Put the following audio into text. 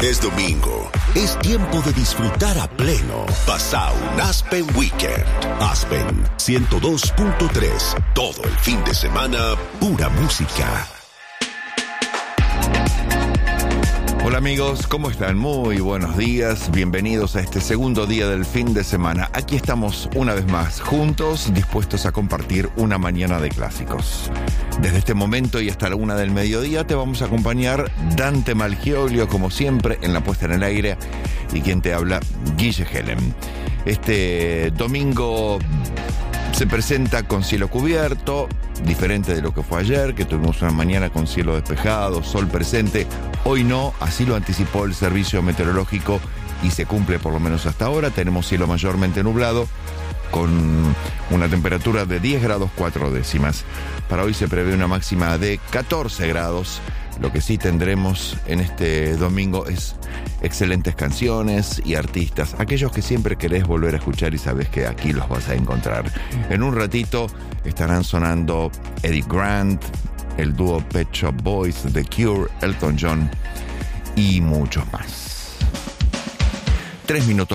Es domingo. Es tiempo de disfrutar a pleno. Pasá un Aspen Weekend. Aspen 102.3. Todo el fin de semana, pura música. Hola amigos, ¿cómo están? Muy buenos días, bienvenidos a este segundo día del fin de semana. Aquí estamos una vez más, juntos, dispuestos a compartir una mañana de clásicos. Desde este momento y hasta la 1 del mediodía te vamos a acompañar Dante Malgioglio, como siempre, en la puesta en el aire, y quien te habla, Guille Helen. Este domingo se presenta con cielo cubierto, diferente de lo que fue ayer, que tuvimos una mañana con cielo despejado, sol presente. Hoy no, así lo anticipó el servicio meteorológico y se cumple por lo menos hasta ahora. Tenemos cielo mayormente nublado con una temperatura de 10 grados 4 décimas. Para hoy se prevé una máxima de 14 grados. Lo que sí tendremos en este domingo es excelentes canciones y artistas, aquellos que siempre querés volver a escuchar y sabes que aquí los vas a encontrar. En un ratito estarán sonando Eddie Grant, el dúo Pet Shop Boys, The Cure, Elton John y muchos más. 3 minutos